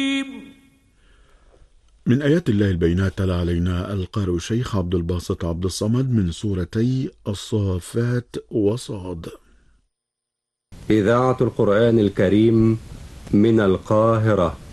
من آيات الله البينات تلا علينا القارئ الشيخ عبد الباسط عبد الصمد من سورتي الصافات وصاد. إذاعة القرآن الكريم من القاهرة.